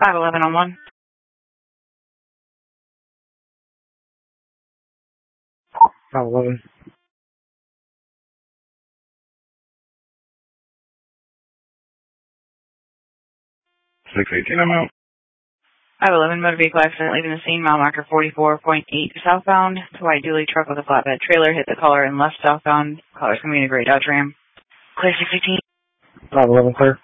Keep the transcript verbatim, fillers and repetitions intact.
five eleven on one. five eleven. six eighteen, I'm out. five eleven, motor vehicle accident leaving the scene, mile marker forty-four point eight southbound. It's a white dually truck with a flatbed trailer hit the caller in left southbound. Caller's coming in a gray Dodge Ram. Clear six eighteen. five eleven, clear.